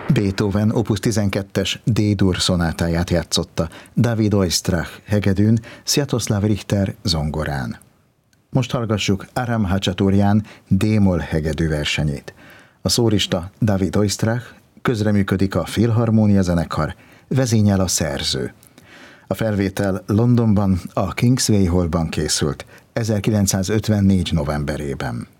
Beethoven opus 12-es D-dur szonátáját játszotta David Oistrakh hegedűn, Sviatoslav Richter zongorán. Most hallgassuk Aram Hachaturjan D-moll hegedű versenyét. A szórista David Oistrakh, közreműködik a Filharmónia zenekar, vezényel a szerző. A felvétel Londonban, a Kingsway Hallban készült 1954. novemberében.